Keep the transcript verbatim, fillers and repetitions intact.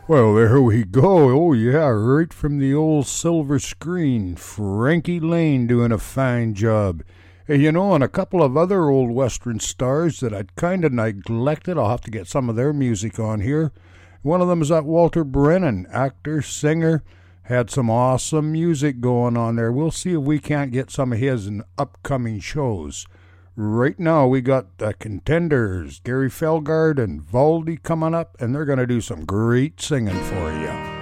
Well, there we go. Oh, yeah, right from the old silver screen. Frankie Lane doing a fine job. Hey, you know, and a couple of other old Western stars that I'd kind of neglected. I'll have to get some of their music on here. One of them is that Walter Brennan, actor, singer. Had some awesome music going on there. We'll see if we can't get some of his in upcoming shows. Right now, we got the Contenders, Gary Felgard and Valdy coming up, and they're going to do some great singing for you.